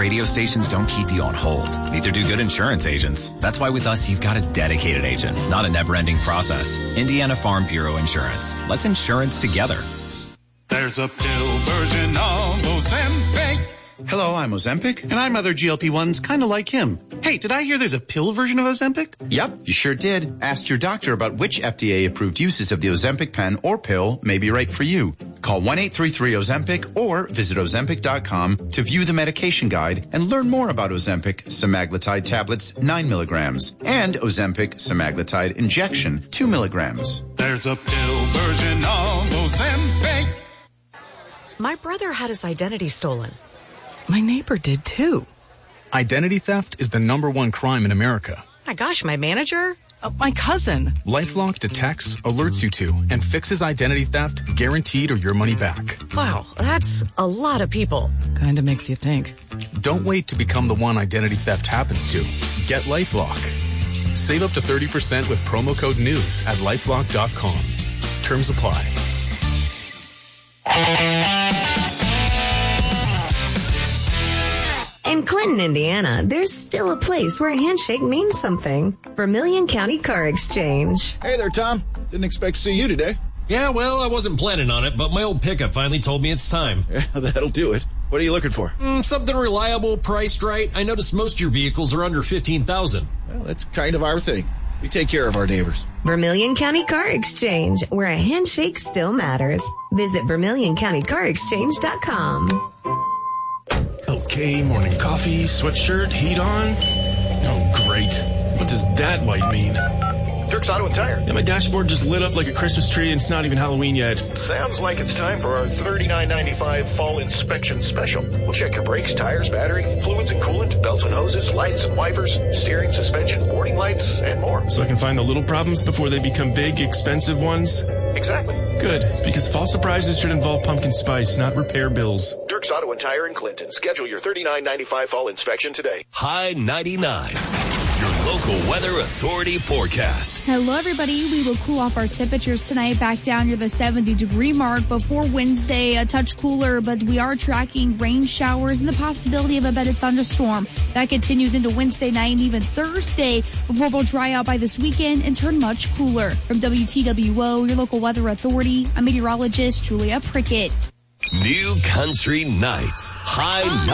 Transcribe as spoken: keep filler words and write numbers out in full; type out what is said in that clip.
radio stations don't keep you on hold. Neither do good insurance agents. That's why with us, you've got a dedicated agent, not a never-ending process. Indiana Farm Bureau Insurance. Let's insurance together. There's a pill version of Ozempic. Hello, I'm Ozempic. And I'm other G L P ones kind of like him. Hey, did I hear there's a pill version of Ozempic? Yep, you sure did. Ask your doctor about which F D A-approved uses of the Ozempic pen or pill may be right for you. Call one eight three three Ozempic or visit Ozempic dot com to view the medication guide and learn more about Ozempic semaglutide tablets nine milligrams and Ozempic semaglutide injection two milligrams. There's a pill version of Ozempic. My brother had his identity stolen. My neighbor did too. Identity theft is the number one crime in America. My gosh, my manager? Uh, my cousin. LifeLock detects, alerts you to, and fixes identity theft guaranteed or your money back. Wow, that's a lot of people. Kinda makes you think. Don't wait to become the one identity theft happens to. Get LifeLock. Save up to thirty percent with promo code NEWS at lifelock dot com. Terms apply. In Clinton, Indiana, there's still a place where a handshake means something. Vermilion County Car Exchange. Hey there, Tom. Didn't expect to see you today. Yeah, well, I wasn't planning on it, but my old pickup finally told me it's time. Yeah, that'll do it. What are you looking for? Mm, something reliable, priced right. I noticed most of your vehicles are under fifteen thousand dollars. Well, that's kind of our thing. We take care of our neighbors. Vermilion County Car Exchange, where a handshake still matters. Visit vermilion county car exchange dot com. Okay, morning coffee, sweatshirt, heat on. Oh, great. What does that light mean? Dirk's Auto and Tire. Yeah, my dashboard just lit up like a Christmas tree and it's not even Halloween yet. Sounds like it's time for our thirty-nine ninety-five fall inspection special. We'll check your brakes, tires, battery, fluids and coolant, belts and hoses, lights and wipers, steering, suspension, warning lights, and more. So I can find the little problems before they become big, expensive ones? Exactly. Good, because fall surprises should involve pumpkin spice, not repair bills. Dirk's Auto and Tire in Clinton. Schedule your thirty-nine ninety-five fall inspection today. High ninety-nine. Your local weather authority forecast. Hello, everybody. We will cool off our temperatures tonight back down near the seventy degree mark. Before Wednesday, a touch cooler, but we are tracking rain showers and the possibility of a better thunderstorm. That continues into Wednesday night and even Thursday before we'll dry out by this weekend and turn much cooler. From W T W O, your local weather authority, I'm meteorologist Julia Prickett. New Country Nights. High